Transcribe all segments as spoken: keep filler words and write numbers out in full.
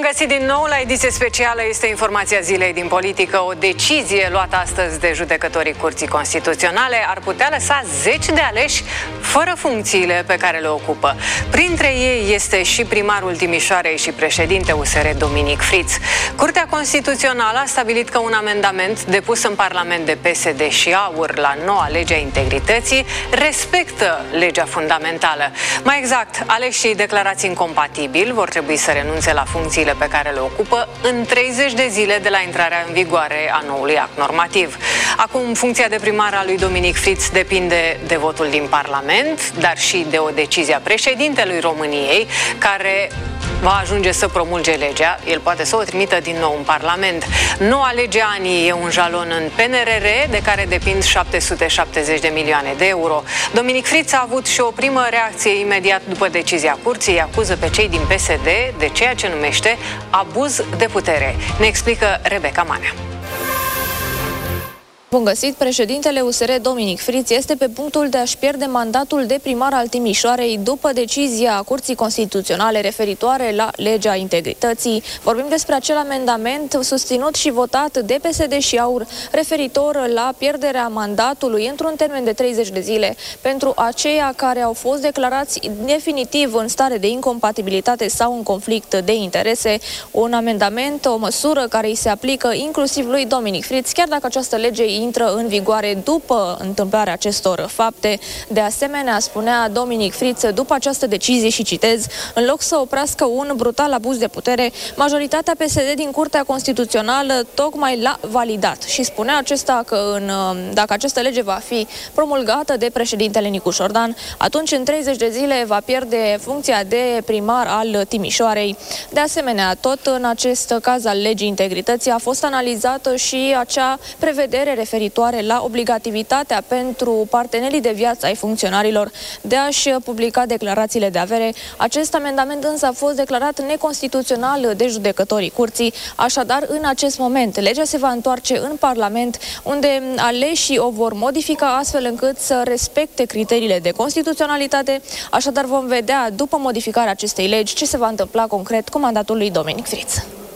Bun găsit din nou la ediție specială. Este informația zilei din politică. O decizie luată astăzi de judecătorii Curții Constituționale ar putea lăsa zeci de aleși fără funcțiile pe care le ocupă. Printre ei este și primarul Timișoarei și președinte U S R Dominic Friț. Curtea Constituțională a stabilit că un amendament depus în Parlament de P S D și AUR la noua lege a integrității respectă legea fundamentală. Mai exact, aleșii declarați incompatibili vor trebui să renunțe la funcțiile pe care le ocupă în treizeci de zile de la intrarea în vigoare a noului act normativ. Acum, funcția de primar a lui Dominic Friț depinde de votul din Parlament, dar și de o decizie a președintelui României, care va ajunge să promulge legea. El poate să o trimită din nou în Parlament. Noua lege A N I e un jalon în P N R R, de care depind șapte sute șaptezeci de milioane de euro. Dominic Friț a avut și o primă reacție imediat după decizia curții. Îi acuză pe cei din P S D de ceea ce numește abuz de putere. Ne explică Rebecca Manea. Bun găsit, președintele U S R Dominic Friț este pe punctul de a-și pierde mandatul de primar al Timișoarei după decizia Curții Constituționale referitoare la legea integrității. Vorbim despre acel amendament susținut și votat de P S D și AUR referitor la pierderea mandatului într-un termen de treizeci de zile pentru aceia care au fost declarați definitiv în stare de incompatibilitate sau în conflict de interese. Un amendament, o măsură care îi se aplică inclusiv lui Dominic Friț, chiar dacă această lege intră în vigoare după întâmplarea acestor fapte. De asemenea, spunea Dominic Friț, după această decizie, și citez, în loc să oprească un brutal abuz de putere, majoritatea P S D din Curtea Constituțională tocmai l-a validat. Și spunea acesta că în, dacă această lege va fi promulgată de președintele Nicu Șordan, atunci în treizeci de zile va pierde funcția de primar al Timișoarei. De asemenea, tot în acest caz al legii integrității a fost analizată și acea prevedere referitoare la obligativitatea pentru partenerii de viață ai funcționarilor de a-și publica declarațiile de avere. Acest amendament însă a fost declarat neconstituțional de judecătorii curții. Așadar, în acest moment, legea se va întoarce în Parlament, unde aleșii o vor modifica astfel încât să respecte criteriile de constituționalitate. Așadar, vom vedea, după modificarea acestei legi, ce se va întâmpla concret cu mandatul lui Dominic Friț.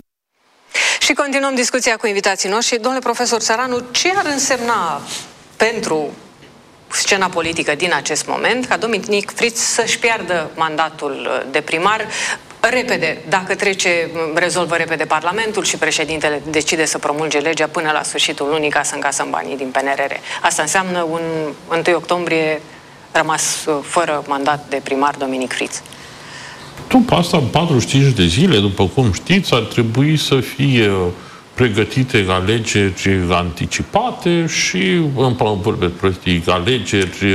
Și continuăm discuția cu invitații noștri. Domnule profesor Țăranu, ce ar însemna pentru scena politică din acest moment ca Dominic Friț să-și piardă mandatul de primar repede, dacă trece, rezolvă repede Parlamentul și președintele decide să promulge legea până la sfârșitul lunii ca să încasăm banii din P N R R? Asta înseamnă un întâi octombrie rămas fără mandat de primar Dominic Friț. După asta, patruzeci și cinci de zile, după cum știți, ar trebui să fie pregătite alegeri anticipate și, în vorbesc practic, alegeri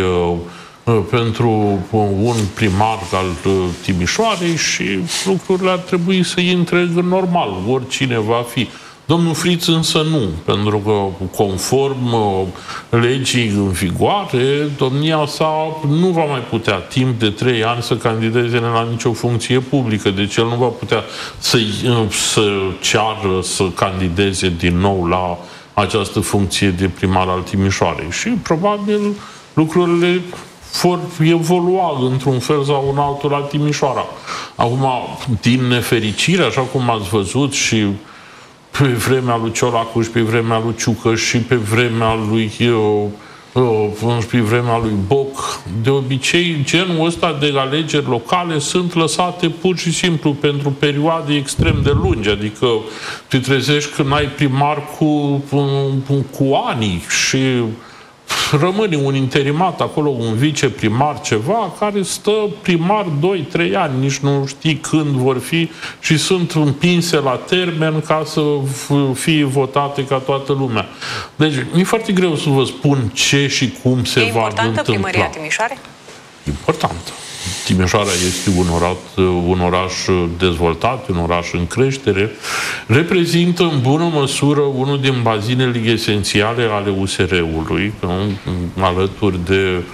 pentru un primar al Timișoarei și lucrurile ar trebui să intre normal, oricine va fi. Domnul Friț însă nu, pentru că conform legii în vigoare, domnia sa nu va mai putea timp de trei ani să candideze la nicio funcție publică. Deci el nu va putea să, să ceară să candideze din nou la această funcție de primar al Timișoarei. Și probabil lucrurile vor evolua într-un fel sau un altul la Timișoara. Acum, din nefericire, așa cum ați văzut și pe vremea lui Ciolacu și pe vremea lui Ciucă și pe vremea lui eu, și pe vremea lui Boc, de obicei genul ăsta de alegeri locale sunt lăsate pur și simplu pentru perioade extrem de lungi, adică te trezești când ai primar cu, cu ani și rămâne un interimat acolo, un viceprimar, ceva, care stă primar doi trei ani, nici nu știi când vor fi și sunt împinse la termen ca să fie votate ca toată lumea. Deci, e foarte greu să vă spun ce și cum se va întâmpla. E importantă primăria Timișoare? Importantă. Timișoara este un oraș, un oraș dezvoltat, un oraș în creștere, reprezintă în bună măsură unul din bazinele esențiale ale U S R-ului, alături de